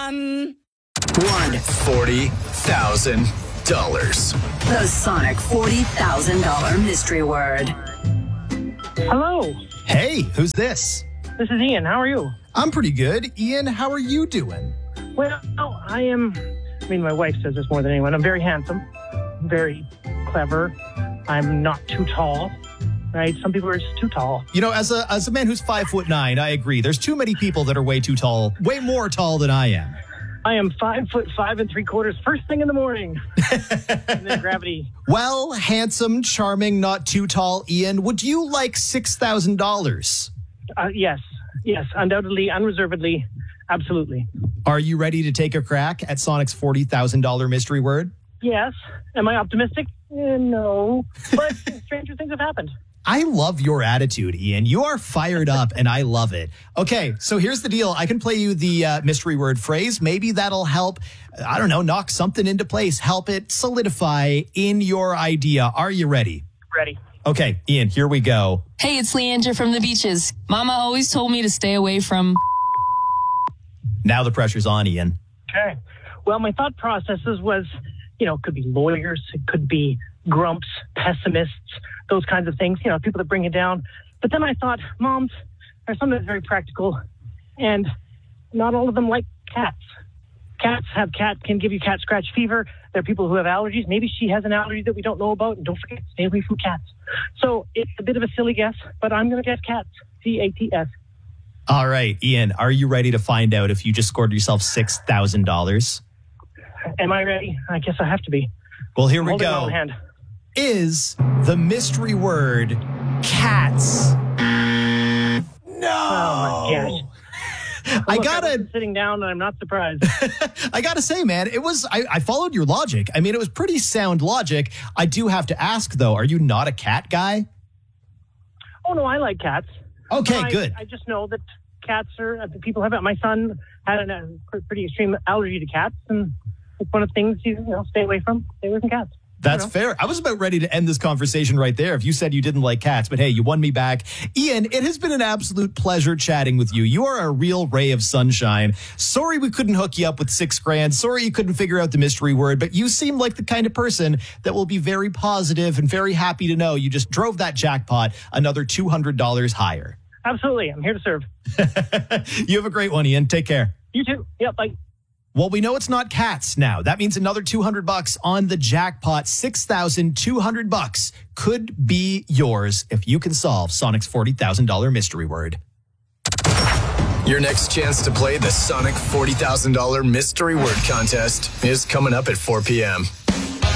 One. $40,000. The Sonic $40,000 mystery word. Hello, Hey, who's this? this is Ian. How are you? I'm pretty good. Ian, how are you doing? Well, my wife says this more than anyone. I'm very handsome, very clever. I'm not too tall, right? Some people are just too tall. You know, as a man who's 5'9", I agree. There's too many people that are way too tall, way more tall than I am. I am 5'5" 3/4 first thing in the morning. And then gravity. Well, handsome, charming, not too tall, Ian, would you like $6,000? Yes, undoubtedly, unreservedly, absolutely. Are you ready to take a crack at Sonic's $40,000 mystery word? Yes. Am I optimistic? No. But stranger things have happened. I love your attitude, Ian. You are fired up, and I love it. Okay, so here's the deal. I can play you the mystery word phrase. Maybe that'll help, I don't know, knock something into place, help it solidify in your idea. Are you ready? Ready. Okay, Ian, here we go. Hey, it's Leandra from the beaches. Mama always told me to stay away from... Now the pressure's on, Ian. Okay. Well, my thought processes was, it could be lawyers, it could be grumps, pessimists, those kinds of things, people that bring it down. But then I thought, moms are sometimes very practical, and not all of them like cats. Cats can give you cat scratch fever. There are people who have allergies. Maybe she has an allergy that we don't know about, and don't forget, stay away from cats. So it's a bit of a silly guess, but I'm going to guess cats, C-A-T-S. All right, Ian, are you ready to find out if you just scored yourself $6,000? Am I ready? I guess I have to be. Well, here we Hold it in go. my hand. Is the mystery word cats? No. Oh, my gosh. I Look, wasn't sitting down, and I'm not surprised. I gotta say, man, I followed your logic. I mean, it was pretty sound logic. I do have to ask, though, are you not a cat guy? Oh, no, I like cats. Okay, good. I just know that cats people have it. My son had a pretty extreme allergy to cats, and it's one of the things stay away from cats. That's fair. I was about ready to end this conversation right there if you said you didn't like cats, but hey, you won me back. Ian, it has been an absolute pleasure chatting with you. You are a real ray of sunshine. Sorry we couldn't hook you up with $6,000. Sorry you couldn't figure out the mystery word, but you seem like the kind of person that will be very positive and very happy to know you just drove that jackpot another $200 higher. Absolutely. I'm here to serve. You have a great one, Ian. Take care. You too. Yep, bye. Well, we know it's not cats now. That means another $200 on the jackpot. $6,200 could be yours if you can solve Sonic's $40,000 mystery word. Your next chance to play the Sonic $40,000 mystery word contest is coming up at 4 p.m.